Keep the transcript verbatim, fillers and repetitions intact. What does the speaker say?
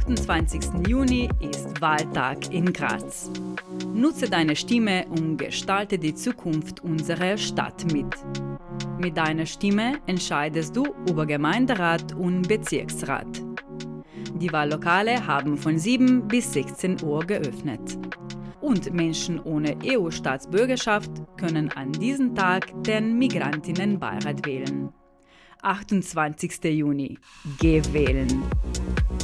achtundzwanzigsten Juni ist Wahltag in Graz. Nutze deine Stimme und gestalte die Zukunft unserer Stadt mit. Mit deiner Stimme entscheidest du über Gemeinderat und Bezirksrat. Die Wahllokale haben von sieben bis sechzehn Uhr geöffnet. Und Menschen ohne E U-Staatsbürgerschaft können an diesem Tag den Migrantinnenbeirat wählen. achtundzwanzigsten Juni. Geh wählen!